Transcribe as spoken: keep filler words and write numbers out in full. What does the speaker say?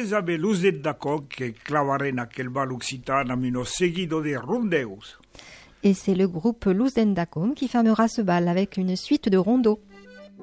abe luzet d'accord que clavaren aquel bal occitan a uno seguido de rondeus. Et c'est le groupe Luz d'Endacom qui fermera ce bal avec une suite de rondeaux.